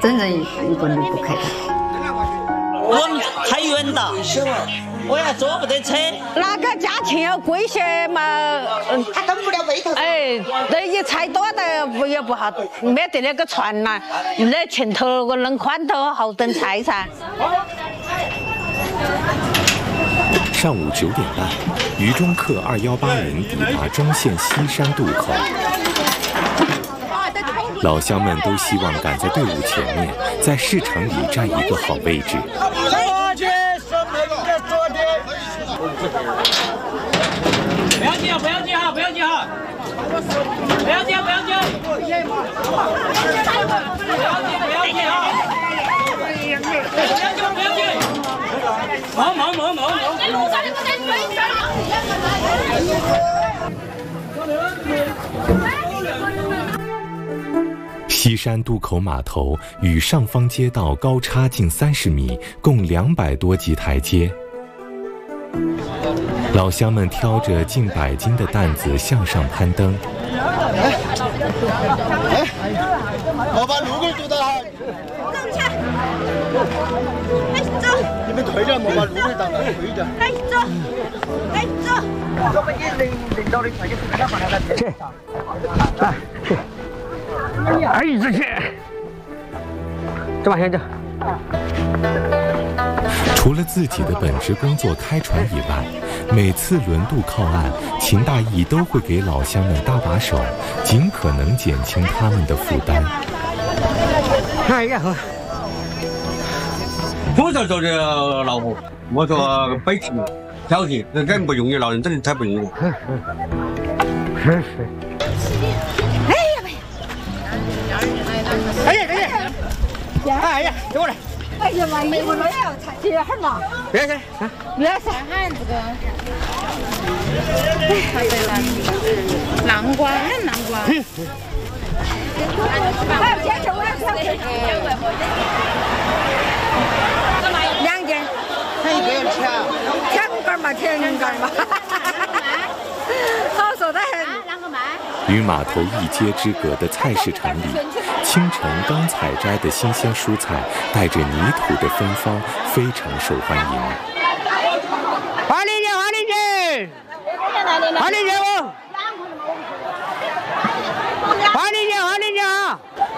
真正一个离不开他。 我们太远了，我也坐不得车。 那个价钱要贵些嘛， 他登不了背头。 哎，那一菜多的也不好，没得那个船呐，那前头个弄宽头好等菜噻。 上午9点半，渝中客2180抵达中线西山渡口。老乡们都希望赶在队伍前面，在市场里占一个好位置。 不要急啊！不要急哈！不要急哈！不要急！不要急！不要急！不要急啊！不要急！忙！ 西山渡口码头与上方街道高差近30米，共200多级台阶。老乡们挑着近100斤的担子向上攀登。 我把路棍堵到哈。走，你们退点，莫把路棍挡到，退点。来走。我们领导的快点看看他去。来，去。一直去。这往前走。 除了自己的本职工作开船以外，每次轮渡靠岸，秦大义都会给老乡们搭把手，尽可能减轻他们的负担。 哎呀， 多少做的老虎，我说背起挑起，那真不容易，老人真的太不容易了。 是。哎呀，给我来。哎呀妈，没我来呀，才这样嘛。别噻， 看这个，南瓜。2件， 他一个人吃啊 2根嘛，2根嘛。 好说得很。 啷个卖？ 与码头一街之隔的菜市场里，清晨刚采摘的新鲜蔬菜带着泥土的芬芳，非常受欢迎。 花梨姐哦！花梨姐啊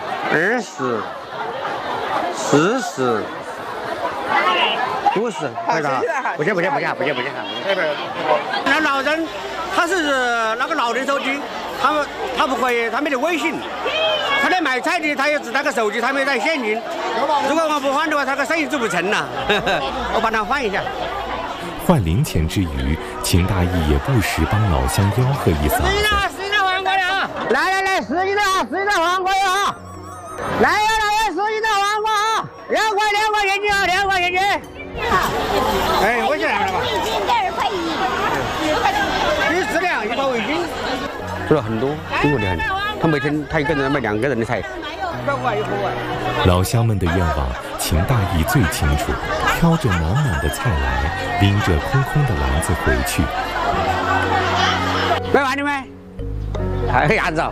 ！20、40、50，快点！不行！那老人他是那个老人手机，他不可以，他没得微信。他来卖菜的，他也只带个手机，他没带现金。如果我不换的话，他个生意做不成了。我帮他换一下。 换零钱之余，秦大义也不时帮老乡吆喝一嗓子。 10斤的黄瓜呀！来，10斤的黄瓜呀！来呀，10斤的黄瓜啊！2块钱斤啊，2块钱斤。哎，我想了吧？1斤2块1。14两，1块1斤。做了很多，辛苦的很。他每天他一个人卖2个人的菜。 老乡们的愿望，秦大义最清楚。挑着满满的菜来，拎着空空的篮子回去。 卖完了没？还有鸭子啊！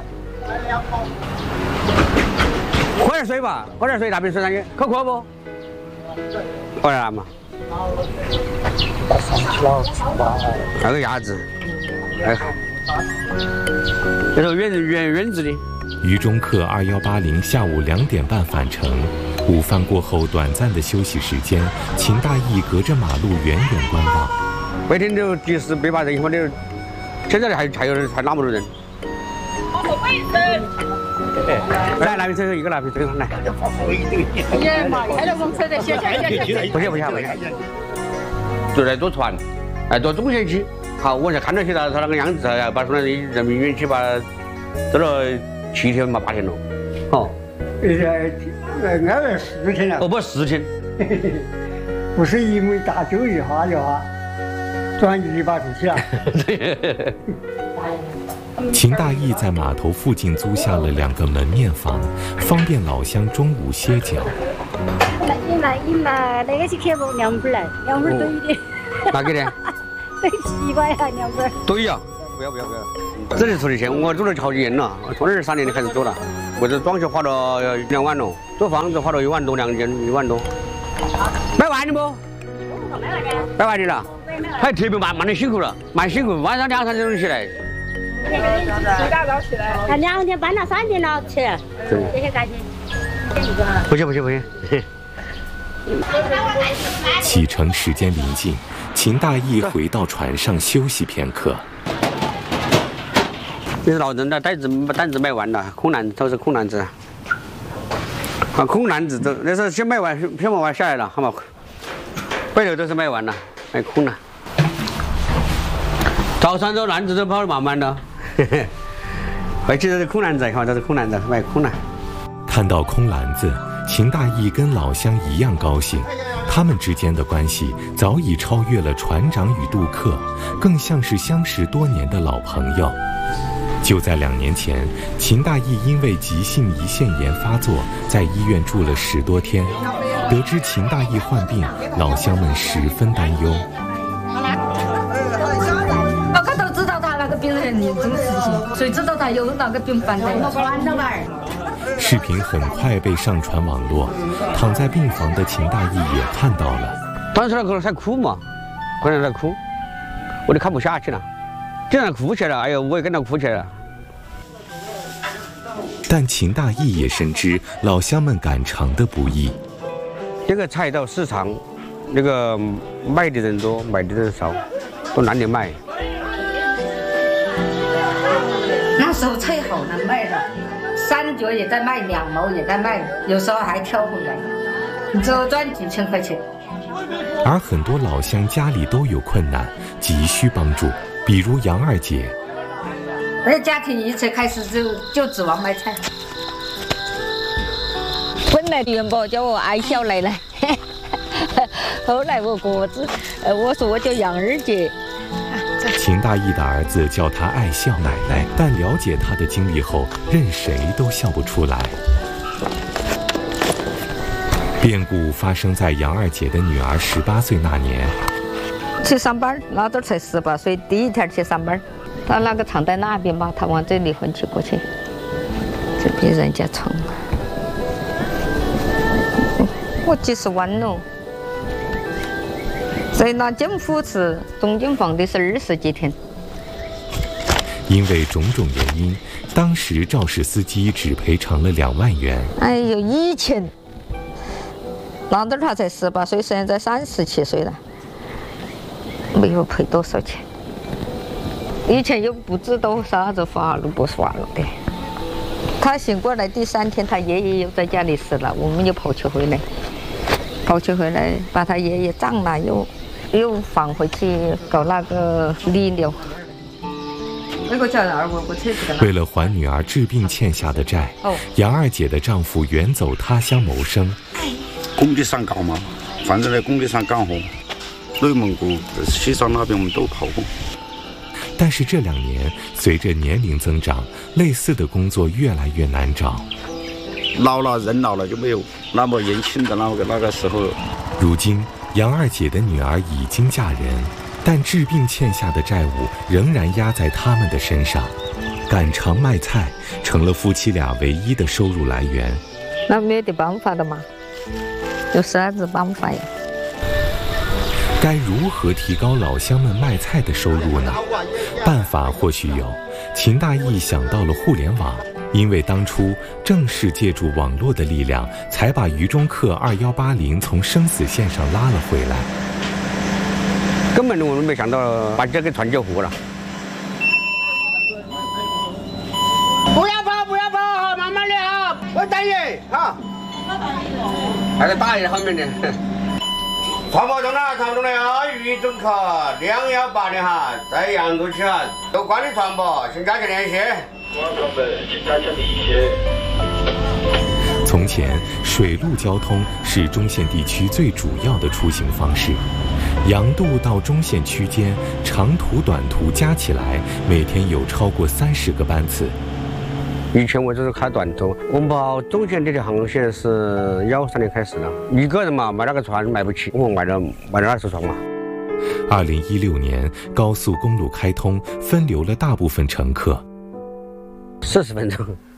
喝点水吧，拿瓶水上去，口渴不？喝点嘛。那个鸭子，哎，这是原子的。 渝中客2180下午2点半返程，午饭过后短暂的休息时间，秦大义隔着马路远远观望。 每天都及时别把人，或者现在还那么多人。来，拿瓶水，一个拿瓶水上来。 也嘛，开了公车的，谢。 不行。就来坐船，坐中线去。好，我才看到起他那个样子，把从人民医院去把走了7天嘛8天了。哦。 俺4天了。 哦不，4天。 不是因为大酒一下，转移吧出去了。 秦大义在码头附近租下了2个门面房，方便老乡中午歇脚。 你买那个是开不2份来，2份多一点。 哪个的？ 对西瓜呀，2份。 对呀，不要，这里出的钱，我做了好几年了，从23年就开始做了， 或者装修花了2万了，租房子花了1万多，2间1万多。卖完了不？卖完的了，还特别蛮的辛苦了，蛮辛苦，晚上2、3点钟起来。 他2点半到3点了起，这些感觉。 不行。 启程时间临近，秦大义回到船上休息片刻。 这是老人的担子卖完了，空篮子都是空篮子。啊，空篮子都那时候先卖完下来了，好吗？背头都是卖完了，卖空了。早上这篮子都跑得满满的，回去都是空篮子，看都是空篮子，卖空了。 看到空篮子，秦大义跟老乡一样高兴。他们之间的关系早已超越了船长与渡客，更像是相识多年的老朋友。就在2年前，秦大义因为急性胰腺炎发作，在医院住了10多天。得知秦大义患病，老乡们十分担忧。 大家都知道他那个病很严重事情，谁知道他有那个病犯的？ 视频很快被上传网络，躺在病房的秦大义也看到了。 当时那个在哭嘛，可能在哭，我都看不下去了，竟然哭起来了，哎呦，我也跟着哭起来了。 但秦大义也深知老乡们赶场的不易。 这个菜到市场，那个卖的人多，买的人少，都难得卖。 那时候菜好难卖的，3角也在卖，2毛也在卖，有时候还挑回来，你就赚几千块钱。 而很多老乡家里都有困难，急需帮助，比如杨二姐。 那家庭一切开始就指望卖菜。 本来元宝叫我爱小奶奶，后来我说我叫杨二姐。 秦大义的儿子叫她爱笑奶奶，但了解她的经历后，任谁都笑不出来。变故发生在杨二姐的女儿18岁那年。 去上班，老头才18岁，第一天去上班，他那个厂在那边吧，他往这里混去过去，这被人家冲了。我几十万了，所以拿政府是中间放的是20几天。 因为种种原因，当时肇事司机只赔偿了2万元。 哎呦，以前老头他才18岁，现在37岁了，没有赔多少钱。以前又不知道啥子法律不法律的。他醒过来第3天，他爷爷又在家里死了，我们又跑去回来，把他爷爷葬了，又放回去搞那个理疗。 为了还女儿治病欠下的债，杨二姐的丈夫远走他乡谋生。 工地上搞嘛，反正在工地上干活，内蒙古、西藏那边我们都跑过。 但是这2年，随着年龄增长，类似的工作越来越难找。 人老了就没有那么年轻的那个时候。 如今，杨二姐的女儿已经嫁人，但治病欠下的债务仍然压在他们的身上。赶场卖菜成了夫妻俩唯一的收入来源。 那没得办法的嘛，有啥子办法呀？ 该如何提高老乡们卖菜的收入呢？办法或许有，秦大义想到了互联网，因为当初正是借助网络的力量，才把渝中客2180从生死线上拉了回来。 根本我们没想到把这个船就活了。 不要跑哈，慢慢的哈，我等你哈。 还在大爷后面呢。 差不多了啊！渝中客2180哈，在扬州区哈，有关的船舶请加强联系。 从前，水陆交通是中线地区最主要的出行方式。杨渡到中线区间，长途短途加起来，每天有超过30个班次。 以前我就是开短途，我们跑中线这条航线是13年开始的，一个人嘛买那个船买不起，我买了20船嘛。 2016年，高速公路开通，分流了大部分乘客。 40分钟，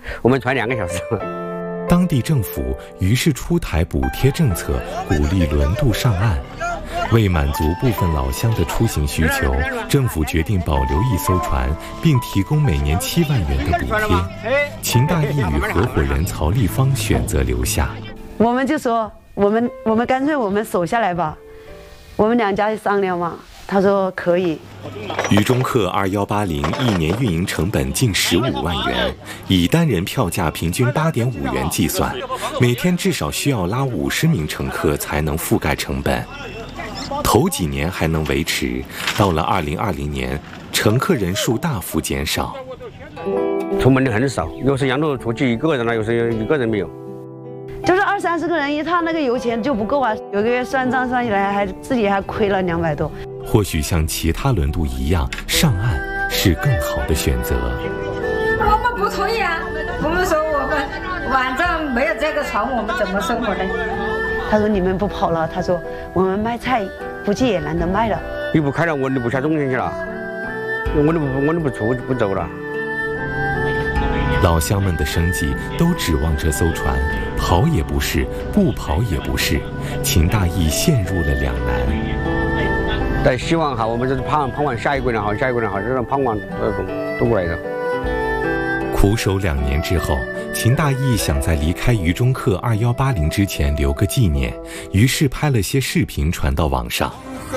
我们传2个小时。 当地政府于是出台补贴政策，鼓励轮渡上岸。为满足部分老乡的出行需求，政府决定保留1艘船，并提供每年7万元的补贴。秦大义与合伙人曹立芳选择留下。 我们就说，我们干脆我们守下来吧。我们2家商量嘛，他说可以。 渝中客2180一年运营成本近15万元，以单人票价平均8.5元计算，每天至少需要拉50名乘客才能覆盖成本。头几年还能维持，到了2020年，乘客人数大幅减少。 出门的很少，有时杨路出去1个人了，有时1个人没有。 就是20-30个人，他那个油钱就不够啊，有个月算账算起来，自己还亏了200多。 或许像其他轮渡一样，上岸是更好的选择。 我们不同意啊！我们说我们晚上没有这个船，我们怎么生活呢？ 他说你们不跑了，他说我们卖菜估计也难得卖了。 你不开了，我就不下中间去了，我都不走了。 老乡们的生计都指望这艘船，跑也不是，不跑也不是，秦大义陷入了两难。 但希望哈，我们就是盼望下一个人好，下一个人好，这种盼望都过来的。 苦守2年之后，秦大义想在离开渝中客2180之前留个纪念，于是拍了些视频传到网上。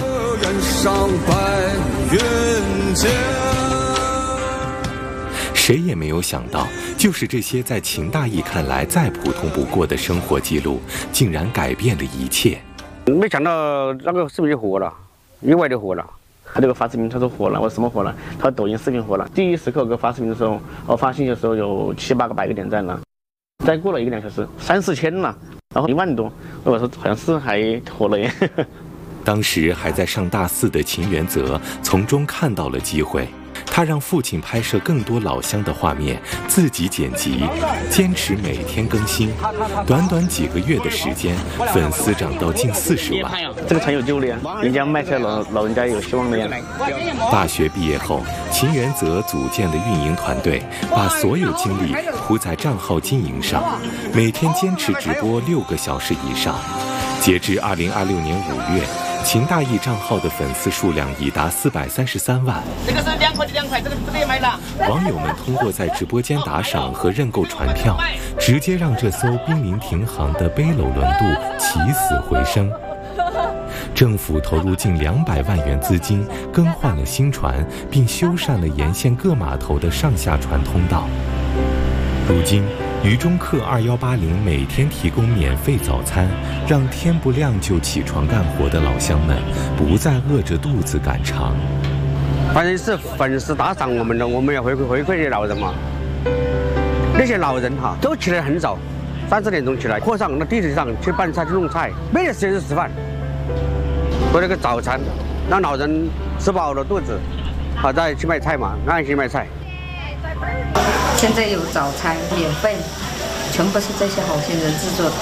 谁也没有想到，就是这些在秦大义看来再普通不过的生活记录，竟然改变了一切。 没想到那个视频就火了，意外的火了。 他这个发视频，他说火了，我说什么火了？他抖音视频火了。第一时刻我发视频的时候，我发信息的时候有700-800个点赞了。再过了1个2小时，3-4千了，然后1万多。我说好像是还火了耶。 当时还在上大4的秦元泽从中看到了机会，他让父亲拍摄更多老乡的画面，自己剪辑，坚持每天更新。短短几个月的时间，粉丝涨到近40万。 这个船有救了呀，人家卖菜老人家有希望的呀。 大学毕业后，秦元泽组建了运营团队，把所有精力扑在账号经营上，每天坚持直播6个小时以上。截至2026年5月，秦大义账号的粉丝数量已达433万。 这个是2块的2块，这个也买了。 网友们通过在直播间打赏和认购船票，直接让这艘濒临停航的背篓轮渡起死回生。政府投入近200万元资金，更换了新船，并修缮了沿线各码头的上下船通道。如今，渝中客2180每天提供免费早餐，让天不亮就起床干活的老乡们不再饿着肚子赶场。 反正是粉丝打赏我们的，我们要回馈给老人嘛。那些老人哈都起来很早，3-4点钟起来，或上那地铁上去搬菜去弄菜，没得时间吃饭。做那个早餐，让老人吃饱了肚子，好再去卖菜嘛，安心卖菜。 现在有早餐免费，全部是这些好心人制作的。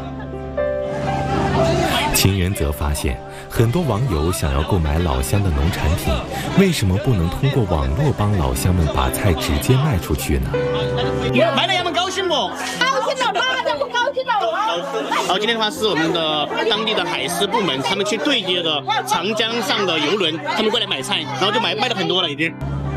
秦元泽发现，很多网友想要购买老乡的农产品，为什么不能通过网络帮老乡们把菜直接卖出去呢？ 卖了他们高兴不？ 高兴了，当然不高兴了。 好，今天的话是我们的当地的海事部门，他们去对接的长江上的游轮，他们过来买菜，然后就卖了很多了已经。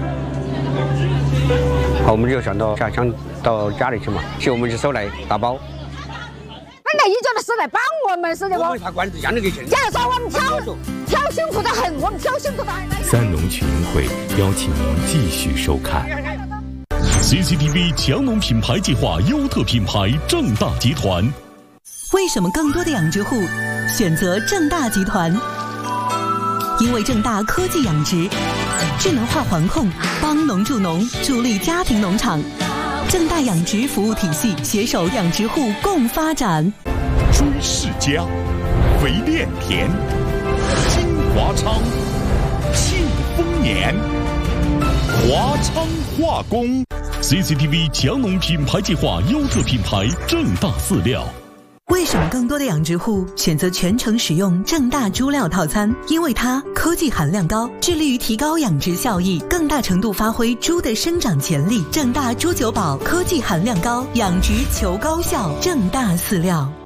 好，我们就想到下乡到家里去嘛，去我们去收来打包。 本来一家的是来帮我们是的不？ 他管子一样的给钱。 假如说我们挑辛苦的很，我们挑辛苦的很。 三农群英会邀请您继续收看。 CCTV 强农品牌计划优特品牌正大集团。 为什么更多的养殖户选择正大集团？因为正大科技养殖、智能化环控，帮农助农，助力家庭农场。正大养殖服务体系携手养殖户共发展。 朱世家、肥炼田、金华昌、庆丰年、华昌化工。CCTV 强农品牌计划优特品牌正大饲料。 为什么更多的养殖户选择全程使用正大猪料套餐？因为它科技含量高，致力于提高养殖效益，更大程度发挥猪的生长潜力。正大猪九宝科技含量高，养殖求高效，正大饲料。